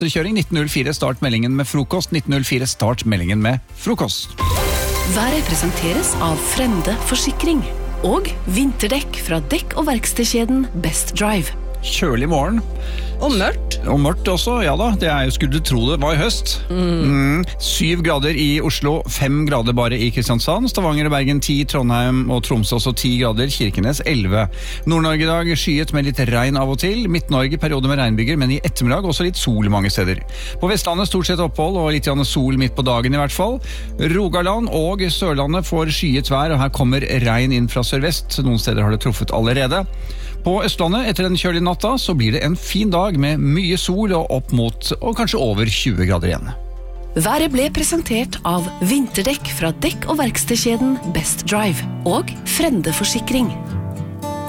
Kjøring 1904, start meldingen med frokost. 1904, start meldingen med frokost. Været presenteres av Frende Forsikring og vinterdekk fra dekk- og verkstedkjeden Best Drive. Kjølig morgen. Og mørkt. Og mørkt også, ja da. Det jo skulle du tro det var i høst. 7 grader i Oslo, 5 grader bare i Kristiansand, Stavanger og Bergen 10, Trondheim og Tromsø også 10 grader, Kirkenes 11. Nord-Norge i dag skyet med litt regn av og til, Midt-Norge periode med regnbyger, men i ettermiddag også litt sol mange steder. På Vestlandet stort sett opphold og litt sol midt på dagen i hvert fall. Rogaland og Sørlandet får skyet vær, og her kommer regn inn fra sørvest. Noen steder har det truffet allerede. På Østlandet, etter den kjølige natta, så blir det en fin dag med mye sol og opp mot, og kanskje over 20 grader igjen. Været ble presentert av vinterdekk fra dekk- og verkstedkjeden Best Drive og Frende Forsikring.